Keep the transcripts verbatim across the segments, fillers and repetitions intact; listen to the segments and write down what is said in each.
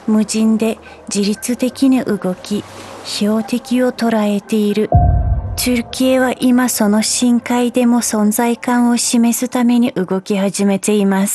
無人で自律的に動き、標的を捉えている。トゥルキエは今その深海でも存在感を示すために動き始めています。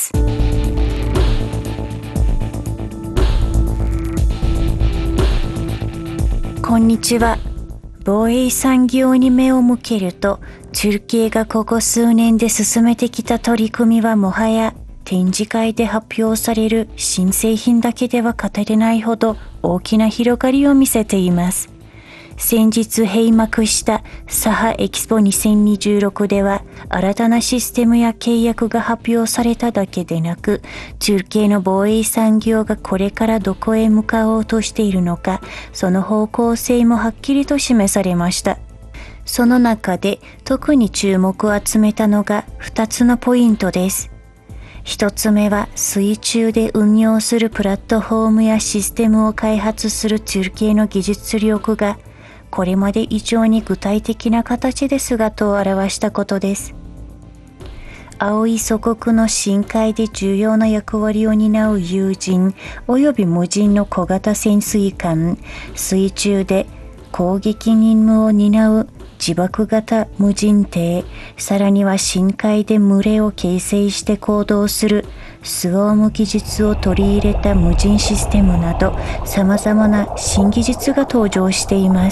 こんにちは。防衛産業に目を向けると、トゥルキエがここ数年で進めてきた取り組みはもはや展示会で発表される新製品だけでは語れないほど大きな広がりを見せています。先日閉幕したサハエキスポにせんにじゅうろくでは新たなシステムや契約が発表されただけでなく、トゥルキエの防衛産業がこれからどこへ向かおうとしているのか、その方向性もはっきりと示されました。その中で特に注目を集めたのがふたつのポイントです。一つ目は水中で運用するプラットフォームやシステムを開発するトゥルキエの技術力がこれまで以上に具体的な形で姿を現したことです。青い祖国の深海で重要な役割を担う有人及び無人の小型潜水艦、水中で攻撃任務を担う自爆型無人艇、さらには深海で群れを形成して行動するスウォーム技術を取り入れた無人システムなど、様々な新技術が登場しています。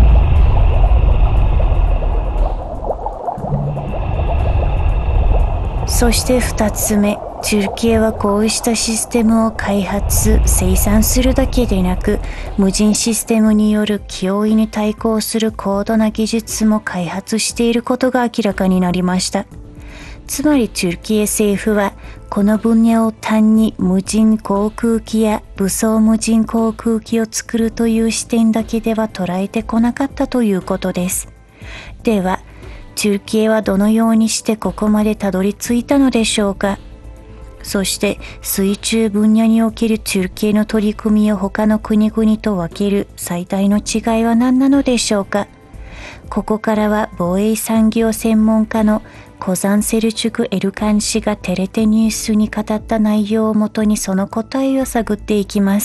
そして二つ目、トゥルキエはこうしたシステムを開発、生産するだけでなく、無人システムによる脅威に対抗する高度な技術も開発していることが明らかになりました。つまりトゥルキエ政府は、この分野を単に無人航空機や武装無人航空機を作るという視点だけでは捉えてこなかったということです。では、トゥルキエはどのようにしてここまでたどり着いたのでしょうか。そして水中分野におけるトゥルキエの取り組みを他の国々と分ける最大の違いは何なのでしょうか。ここからは防衛産業専門家のコザン・セルチュク・エルカン氏がテレテニュースに語った内容をもとにその答えを探っていきます。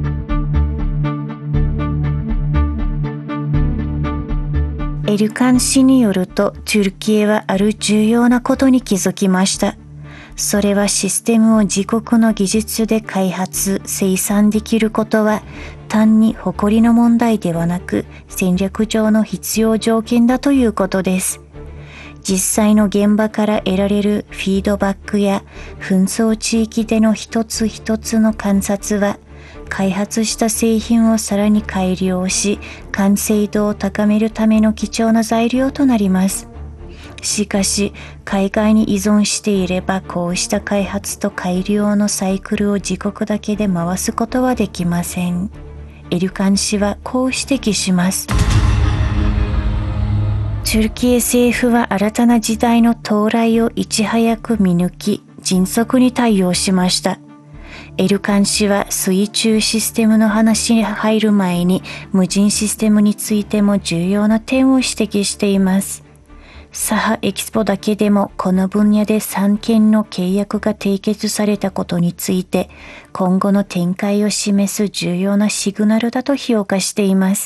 エルカン氏によると、トゥルキエはある重要なことに気づきました。それはシステムを自国の技術で開発、生産できることは単に誇りの問題ではなく戦略上の必要条件だということです。実際の現場から得られるフィードバックや紛争地域での一つ一つの観察は開発した製品をさらに改良し完成度を高めるための貴重な材料となります。しかし海外に依存していればこうした開発と改良のサイクルを自国だけで回すことはできません。エルカン氏はこう指摘します。トゥルキエ政府は新たな時代の到来をいち早く見抜き迅速に対応しました。エルカン氏は水中システムの話に入る前に無人システムについても重要な点を指摘しています。サハエキスポだけでもこの分野でさんけんの契約が締結されたことについて今後の展開を示す重要なシグナルだと評価しています。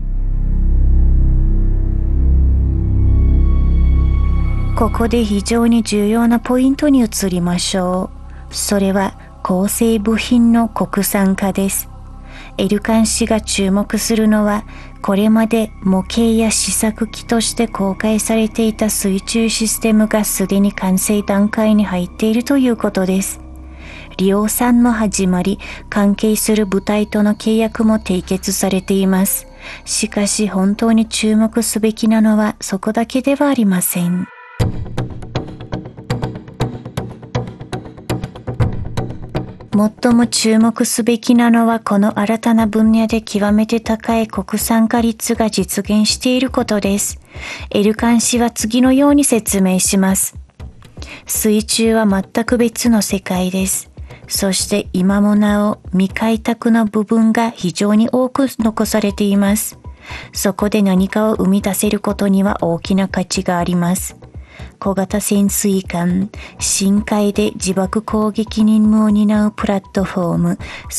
ここで非常に重要なポイントに移りましょう。それは構成部品の国産化です。エルカン氏が注目するのは、これまで模型や試作機として公開されていた水中システムがすでに完成段階に入っているということです。量産も始まり、関係する部隊との契約も締結されています。しかし本当に注目すべきなのはそこだけではありません。最も注目すべきなのはこの新たな分野で極めて高い国産化率が実現していることです。エルカン氏は次のように説明します。水中は全く別の世界です。そして今もなお未開拓の部分が非常に多く残されています。そこで何かを生み出せることには大きな価値があります。小型潜水艦、深海で自爆攻撃任務を担うプラットフォーム、